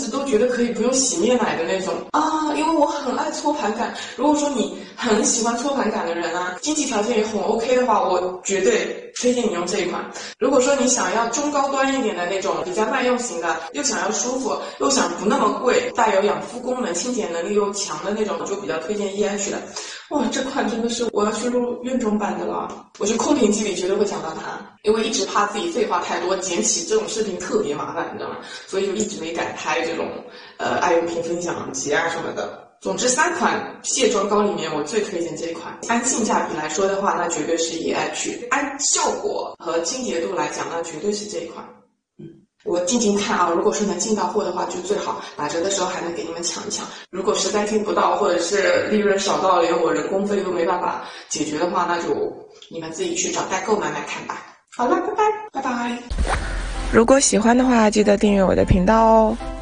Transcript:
至都觉得可以不用洗面奶的那种啊，因为我很爱搓盘感。如果说你很喜欢搓盘感的人啊，经济条件也很 OK 的话，我绝对推荐你用这一款。如果说你想要中高端一点的那种比较耐用型的，又想要舒服，又想不那么贵，带有养肤功能、清洁能力又强的那种，就比较推荐 EH 的。哇，这款真的是我要去录院中版的了，我去空瓶机里绝对会讲到它，因为一直怕自己废话太多，剪起这种视频特别麻烦，你知道吗？所以就一直没敢拍这种爱用品分享集啊什么的。总之3款卸妆膏里面，我最推荐这一款。按性价比来说的话，那绝对是 EH； 按效果和清洁度来讲，那绝对是这一款。我进进看啊，如果说能进到货的话就最好，打折的时候还能给你们抢一抢。如果实在进不到，或者是利润少到连我人工费都没办法解决的话，那就你们自己去找代购买买看吧。好了，拜拜，拜拜。 如果喜欢的话，记得订阅我的频道哦。